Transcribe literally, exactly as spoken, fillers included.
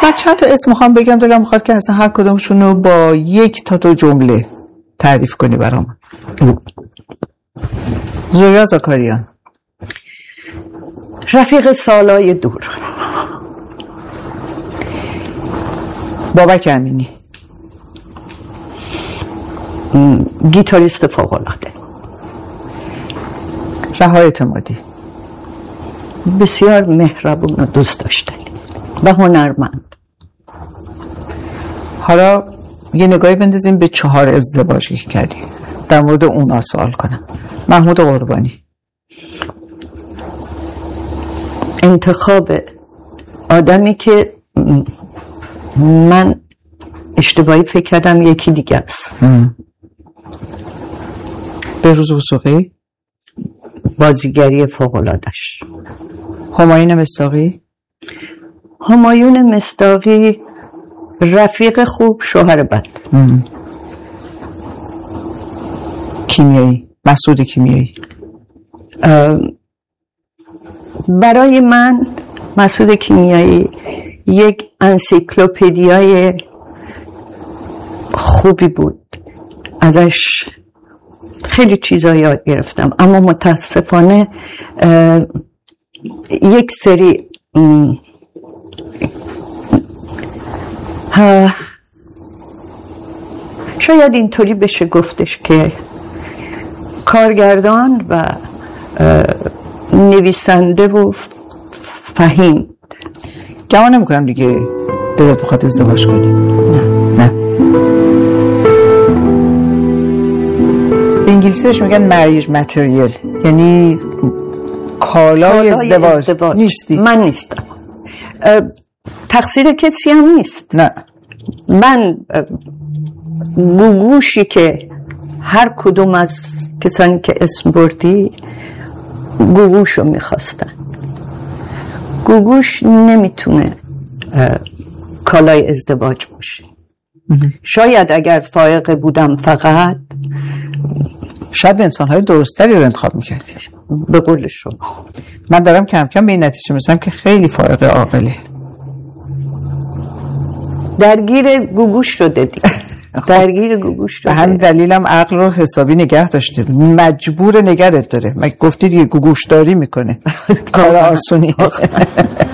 من چند تا اسم میخوام بگم، دلم میخواد که اصلا هر کدومشون رو با یک تا دو جمله تعریف کنی برام. زوریا زاکاریان، رفیق سالای دور. بابک امینی، گیتاریست فوق‌العاده. رها اعتمادی، بسیار مهربون و دوست داشتنی و هنرمند. حالا یه نگاهی بندازیم به چهار ازدواجی که کردی، در مورد اونا سوال کنم. محمود قربانی، انتخاب آدمی که من اشتباهی فکر کردم یکی دیگه است. بهروز وثوقی، بازیگری فوق‌العاده‌اش. همایون مصداقی، همایون مصداقی رفیق خوب، شوهر بد. کیمیایی، مسعود کیمیایی، برای من مسعود کیمیایی یک انسیکلوپدیای خوبی بود، ازش خیلی چیزا یاد گرفتم، اما متاسفانه یک سری شاید اینطوری بشه گفتش که کارگردان و نویسنده و فهیم. گمان نمی کنم دیگه دلت بخواد ازدواج کنی. نه نه. به انگلیسیش میگن مریج متریال، یعنی کالای ازدواج. ازدواج نیستی. من نیستم. تقصیر کسی هم نیست. نه، من گوگوشی که هر کدوم از کسانی که اسم بردی گوگوشو میخواستن. گوگوش نمیتونه کالای ازدواج باشه. شاید اگر فائق بودم فقط شاید انسان‌های درستری رو انتخاب میکردی. به قول شما من دارم کم کم به این نتیجه میرسم که خیلی فائق عاقله. درگیر گوگوش شده دیگه. درگیر گوگوش شده. به همین دلیلم عقل رو حسابی نگه داشته، مجبور نگرت داره. من گفتی دیگه گوگوش داری میکنه. کار آسونی.